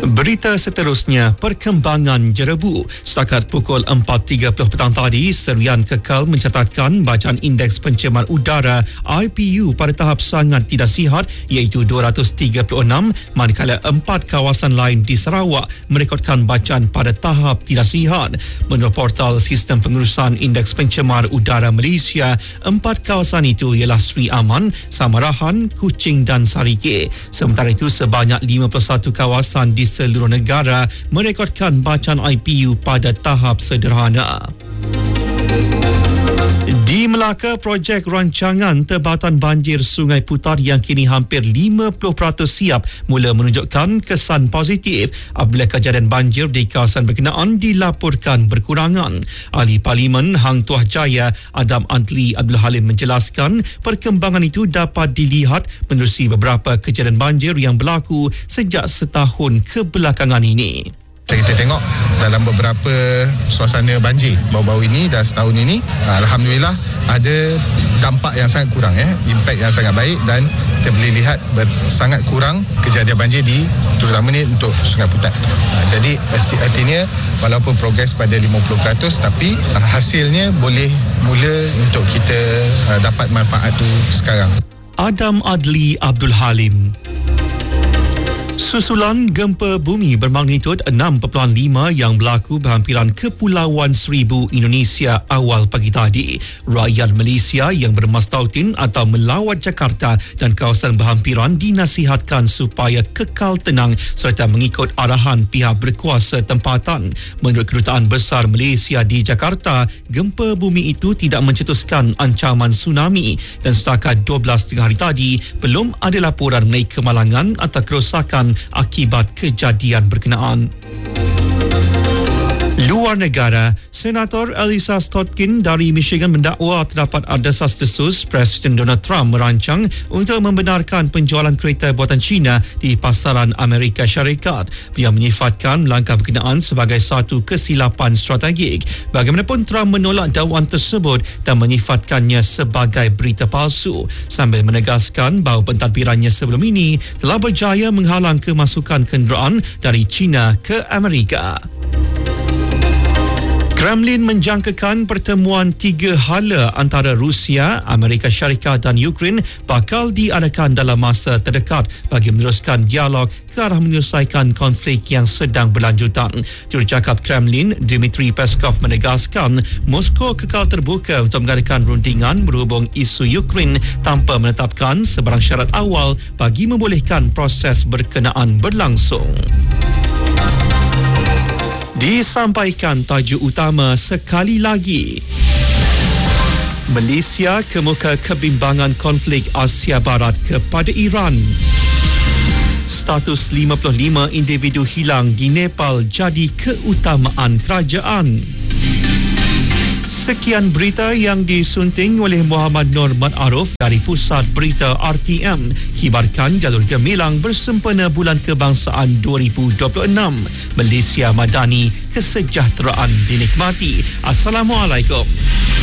Berita seterusnya, perkembangan jerebu. Setakat pukul 4.30 petang tadi, Serian Kekal mencatatkan bacaan indeks pencemaran udara IPU pada tahap sangat tidak sihat iaitu 236, manakala 4 kawasan lain di Sarawak merekodkan bacaan pada tahap tidak sihat. Menurut portal Sistem Pengurusan Indeks Pencemaran Udara Malaysia, 4 kawasan itu ialah Sri Aman, Samarahan, Kuching dan Sarike. Sementara itu, sebanyak 51 kawasan di seluruh negara merekodkan bacaan IPU pada tahap sederhana. Di Melaka, projek rancangan Tebatan Banjir Sungai Putar yang kini hampir 50% siap mula menunjukkan kesan positif apabila kejadian banjir di kawasan berkenaan dilaporkan berkurangan. Ahli Parlimen Hang Tuah Jaya Adam Adli Abdul Halim menjelaskan perkembangan itu dapat dilihat menerusi beberapa kejadian banjir yang berlaku sejak setahun kebelakangan ini. Kita tengok dalam beberapa suasana banjir baru-baru ini dan setahun ini, alhamdulillah ada dampak yang sangat kurang, impak yang sangat baik, dan kita boleh lihat sangat kurang kejadian banjir terutama ni untuk Sungai Putar. Jadi artinya walaupun progres pada 50%, tapi hasilnya boleh mula untuk kita dapat manfaat tu sekarang. Adam Adli Abdul Halim. Susulan gempa bumi bermagnitud 6.5 yang berlaku berhampiran Kepulauan Seribu Indonesia awal pagi tadi. Rakyat Malaysia yang bermastautin atau melawat Jakarta dan kawasan berhampiran dinasihatkan supaya kekal tenang serta mengikut arahan pihak berkuasa tempatan. Menurut Kedutaan Besar Malaysia di Jakarta, gempa bumi itu tidak mencetuskan ancaman tsunami dan setakat 12 hari tadi belum ada laporan mengenai kemalangan atau kerosakan akibat kejadian berkenaan. Luar negara, Senator Elisa Stotkin dari Michigan mendakwa terdapat ada desas-desus Presiden Donald Trump merancang untuk membenarkan penjualan kereta buatan China di pasaran Amerika Syarikat. Beliau menyifatkan langkah berkenaan sebagai satu kesilapan strategik. Bagaimanapun, Trump menolak dakwaan tersebut dan menyifatkannya sebagai berita palsu sambil menegaskan bahawa pentadbirannya sebelum ini telah berjaya menghalang kemasukan kenderaan dari China ke Amerika. Kremlin menjangkakan pertemuan 3 hala antara Rusia, Amerika Syarikat dan Ukraine bakal diadakan dalam masa terdekat bagi meneruskan dialog ke arah menyelesaikan konflik yang sedang berlanjutan. Jurucakap Kremlin, Dmitry Peskov menegaskan Moskow kekal terbuka untuk mengadakan rundingan berhubung isu Ukraine tanpa menetapkan sebarang syarat awal bagi membolehkan proses berkenaan berlangsung. Disampaikan tajuk utama sekali lagi. Malaysia kemuka kebimbangan konflik Asia Barat kepada Iran. Status 55 individu hilang di Nepal jadi keutamaan kerajaan. Sekian berita yang disunting oleh Muhammad Nur Mat-Aruf dari Pusat Berita RTM. Hibarkan jalur gemilang bersempena Bulan Kebangsaan 2026. Malaysia Madani, kesejahteraan dinikmati. Assalamualaikum.